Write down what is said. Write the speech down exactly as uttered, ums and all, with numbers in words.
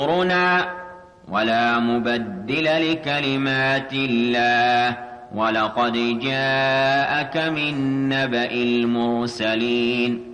ينصرنا ولا مبدل لكلمات الله ولقد جاءك من نبأ المرسلين